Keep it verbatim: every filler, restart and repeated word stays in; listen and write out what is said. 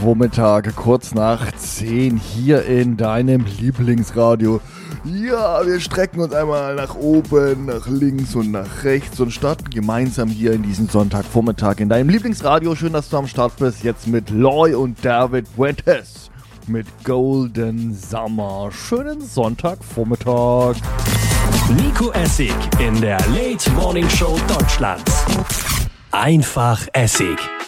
Sonntagvormittag, kurz nach zehn, hier in deinem Lieblingsradio. Ja, wir strecken uns einmal nach oben, nach links und nach rechts und starten gemeinsam hier in diesen Sonntagvormittag in deinem Lieblingsradio. Schön, dass du am Start bist, jetzt mit Loy und David Fuentes mit Golden Summer. Schönen Sonntagvormittag. Nico Essig in der Late Morning Show Deutschlands. Einfach Essig.